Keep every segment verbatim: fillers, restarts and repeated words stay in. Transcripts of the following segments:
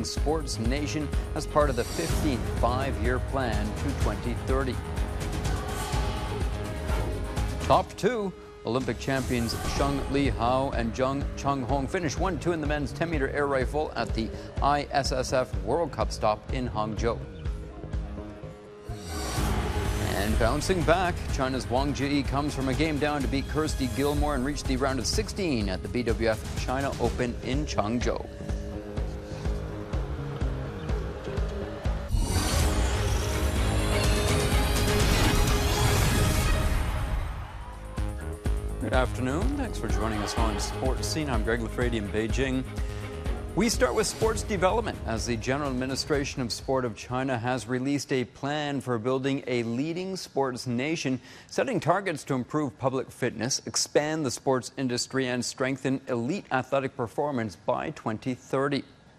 leading sports nation as part of the fifteenth five-year plan to twenty thirty. Top two. Olympic champions Sheng Li Hao and Zheng Chenghong finished one two in the men's ten meter air rifle at the I S S F World Cup stop in Hangzhou. And bouncing back, China's Wang Jie comes from a game down to beat Kirsty Gilmore and reach the round of sixteen at the B W F China Open in Changzhou. Good afternoon. Thanks for joining us on Sports Scene. I'm Greg Lafredi in Beijing. We start with sports development, as the General Administration of Sport of China has released a plan for building a leading sports nation, setting targets to improve public fitness, expand the sports industry, and strengthen elite athletic performance by twenty thirty.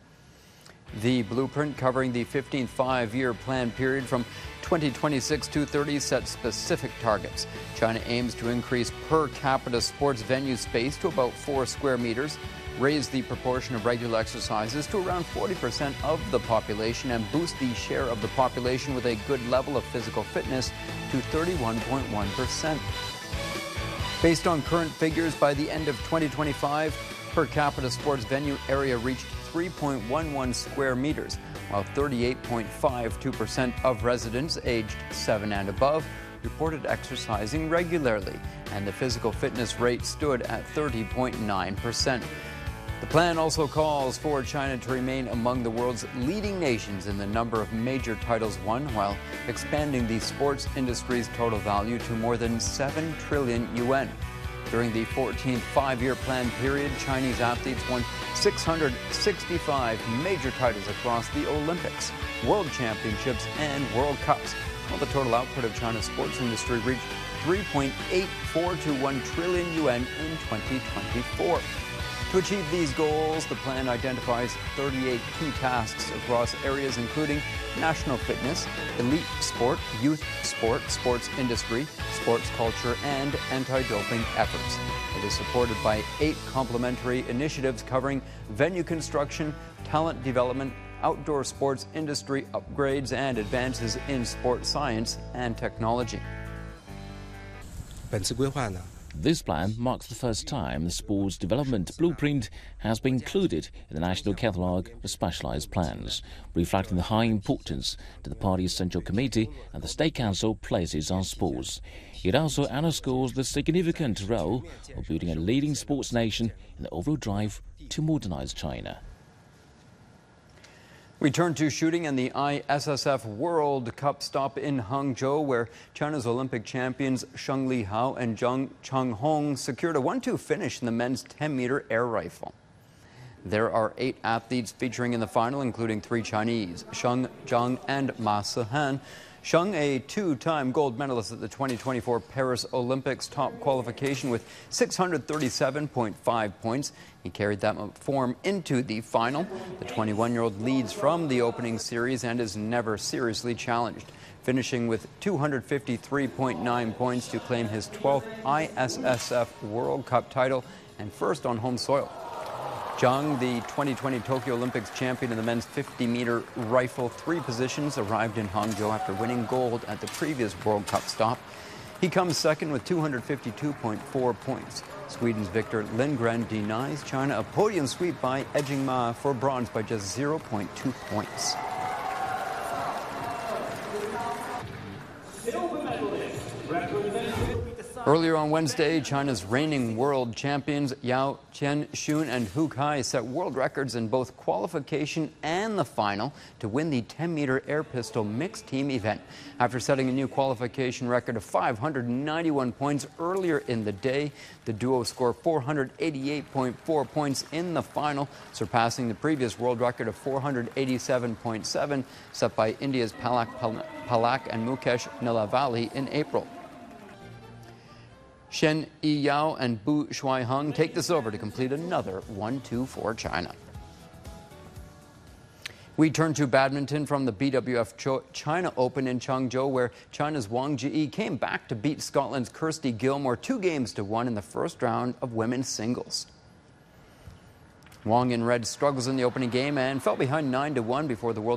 The blueprint, covering the fifteenth five-year plan period from twenty twenty-six to thirty, sets specific targets. China aims to increase per capita sports venue space to about four square meters, raise the proportion of regular exercises to around forty percent of the population, and boost the share of the population with a good level of physical fitness to thirty-one point one percent. Based on current figures, by the end of twenty twenty-five, per capita sports venue area reached three point one one square meters, while thirty-eight point five two percent of residents aged seven and above reported exercising regularly, and the physical fitness rate stood at thirty point nine percent. The plan also calls for China to remain among the world's leading nations in the number of major titles won, while expanding the sports industry's total value to more than seven trillion yuan. During the fourteenth five-year plan period, Chinese athletes won six hundred sixty-five major titles across the Olympics, World Championships, and World Cups, while the total output of China's sports industry reached three point eight four to one trillion yuan in twenty twenty-four. To achieve these goals, the plan identifies thirty-eight key tasks across areas including national fitness, elite sport, youth sport, sports industry, sports culture, and anti-doping efforts. It is supported by eight complementary initiatives covering venue construction, talent development, outdoor sports industry upgrades, and advances in sports science and technology. 本次规划呢 This plan marks the first time the sports development blueprint has been included in the National Catalogue of Specialized Plans, reflecting the high importance that the party's Central Committee and the State Council places on sports. It also underscores the significant role of building a leading sports nation in the overall drive to modernize China. We turn to shooting and the I S S F World Cup stop in Hangzhou, where China's Olympic champions Sheng Li Hao and Zheng Chenghong secured a one two finish in the men's ten meter air rifle. There are eight athletes featuring in the final, including three Chinese, Sheng Zhang and Ma Sihan. Sheng, a two-time gold medalist at the twenty twenty-four Paris Olympics, top qualification with six hundred thirty-seven point five points. He carried that form into the final. The twenty-one-year-old leads from the opening series and is never seriously challenged, finishing with two hundred fifty-three point nine points to claim his twelfth I S S F World Cup title and first on home soil. Zhang, the twenty twenty Tokyo Olympics champion in the men's fifty meter rifle three positions, arrived in Hangzhou after winning gold at the previous World Cup stop. He comes second with two hundred fifty-two point four points. Sweden's Victor Lindgren denies China a podium sweep by edging Ma for bronze by just zero point two points. Earlier on Wednesday, China's reigning world champions Yao Chen-shun and Hu Kai set world records in both qualification and the final to win the ten meter air pistol mixed team event. After setting a new qualification record of five hundred ninety-one points earlier in the day, the duo scored four hundred eighty-eight point four points in the final, surpassing the previous world record of four hundred eighty-seven point seven set by India's Palak Palak and Mukesh Nilavali in April. Shen Yiyao and Bu Shuaiheng take this over to complete another one two for China. We turn to badminton from the B W F China Open in Changzhou, where China's Wang Jie came back to beat Scotland's Kirsty Gilmore two games to one in the first round of women's singles. Wang in red struggles in the opening game and fell behind nine to one before the World